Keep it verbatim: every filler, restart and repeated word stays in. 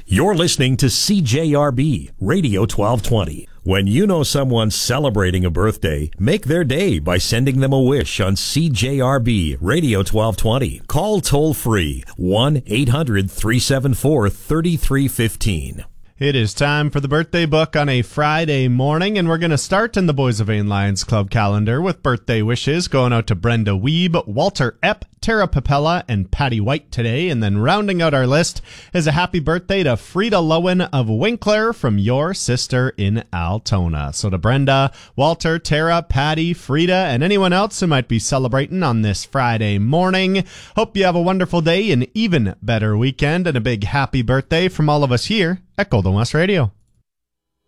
You're listening to C J R B Radio twelve twenty. When you know someone's celebrating a birthday, make their day by sending them a wish on C J R B Radio twelve twenty. Call toll free one eight hundred three seven four three three one five. It is time for the birthday book on a Friday morning, and we're going to start in the Boys of Vain Lions Club calendar with birthday wishes going out to Brenda Weeb, Walter Epp, Tara Papella, and Patty White today. And then rounding out our list is a happy birthday to Frida Lowen of Winkler from your sister in Altona. So to Brenda, Walter, Tara, Patty, Frida, and anyone else who might be celebrating on this Friday morning, hope you have a wonderful day, an even better weekend, and a big happy birthday from all of us here at Golden West Radio.